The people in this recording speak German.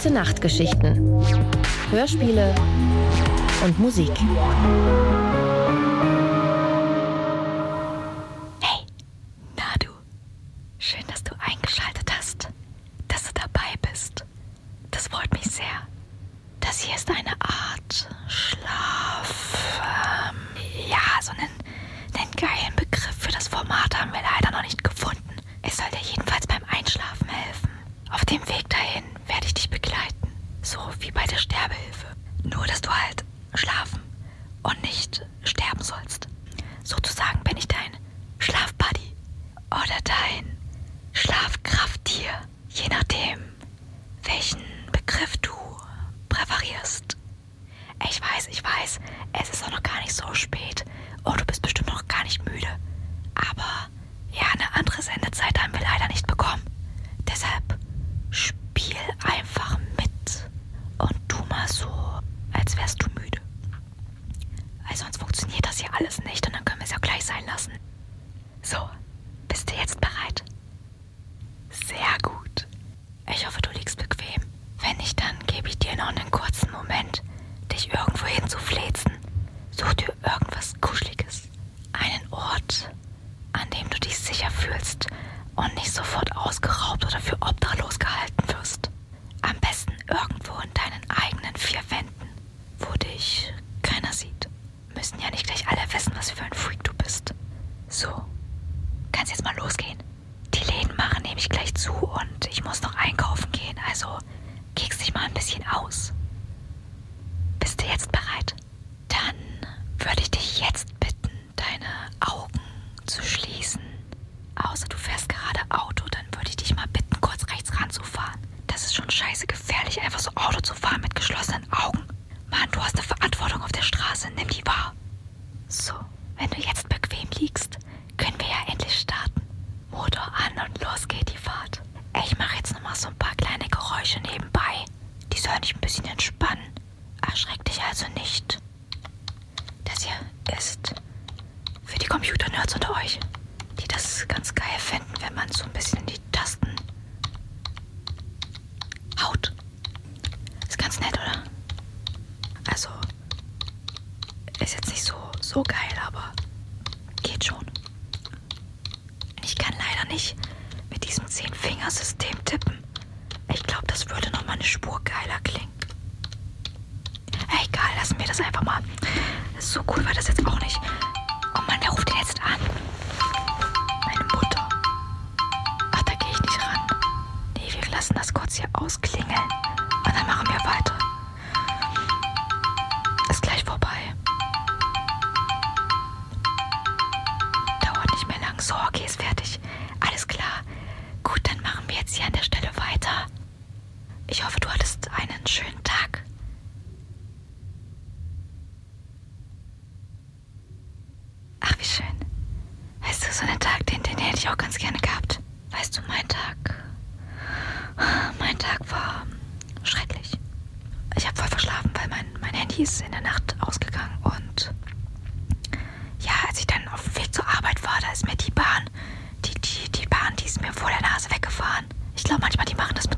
Gute Nachtgeschichten, Hörspiele und Musik. Hey, na du. Schön, dass du eingeschaltet hast, dass du dabei bist. Das freut mich sehr. Das hier ist eine Art Schlaf... so einen geilen Begriff für das Format haben wir leider noch nicht gefunden. Es soll dir jedenfalls beim Einschlafen helfen. Auf dem Weg dahin werde ich dich begleiten. So wie bei der Sterbehilfe. Nur, dass du halt schlafen und nicht sterben sollst. Sozusagen bin ich dein Schlafbuddy oder dein Schlafkrafttier. Je nachdem, welchen Begriff du präferierst. Ich weiß, es ist auch noch gar nicht so spät. Und du bist bestimmt noch gar nicht müde. Aber ja, eine andere Sendezeit haben wir leider nicht bekommen. Deshalb spiel einfach mit und tu mal so, als wärst du müde. Weil sonst funktioniert das hier alles nicht und dann können wir es ja gleich sein lassen. So, bist du jetzt bereit? Sehr gut. Ich hoffe, du liegst bequem. Wenn nicht, dann gebe ich dir noch einen kurzen Moment, dich irgendwo hinzufläzen. Such dir irgendwas Kuscheliges. Einen Ort, an dem du dich sicher fühlst und nicht sofort ausgeraubt oder für obdachlos gehalten wirst. Am besten irgendwo in deinen eigenen 4 Wänden, wo dich keiner sieht. Müssen ja nicht gleich alle wissen, was für ein Freak du bist. So, kannst jetzt mal losgehen. Die Läden machen nämlich gleich zu und ich muss noch einkaufen gehen, also kickst dich mal ein bisschen aus. Bist du jetzt bereit? Dann würde ich dich jetzt bitten, deine Augen zu schließen. Außer du fährst gerade Auto, dann würde ich dich mal bitten, kurz rechts ranzufahren. Das ist schon scheiße gefährlich, einfach so Auto zu fahren mit geschlossenen Augen. Mann, du hast eine Verantwortung auf der Straße, nimm die wahr. So, wenn du jetzt bequem liegst, können wir ja endlich starten. Motor an und los geht die Fahrt. Ich mache jetzt nochmal so ein paar kleine Geräusche nebenbei. Die sollen dich ein bisschen entspannen. Erschreck dich also nicht. Das hier ist für die Computer-Nerds unter euch, die das ganz geil finden, wenn man so ein bisschen in die Tasten haut. Ist ganz nett, oder? Also, ist jetzt nicht so geil, aber geht schon. Ich kann leider nicht mit diesem 10-Finger-System tippen. Ich glaube, das würde noch mal eine Spur geiler klingen. Egal, lassen wir das einfach mal. So cool war das jetzt auch nicht. Oh Mann, wer ruft denn jetzt an? Meine Mutter. Ach, da gehe ich nicht ran. Nee, wir lassen das kurz hier ausklingeln. Und dann machen wir weiter. Ist gleich vorbei. Dauert nicht mehr lang. So, okay, ist fertig. Alles klar. Gut, dann machen wir jetzt hier an der Stelle weiter. Ich hoffe, du hattest einen schönen Tag. Ach, wie schön. Weißt du, so einen Tag, den hätte ich auch ganz gerne gehabt. Weißt du, mein Tag war schrecklich. Ich habe voll verschlafen, weil mein Handy ist in der Nacht ausgegangen. Und ja, als ich dann auf dem Weg zur Arbeit war, da ist mir die Bahn, die ist mir vor der Nase weggefahren. Ich glaube, manchmal, die machen das mit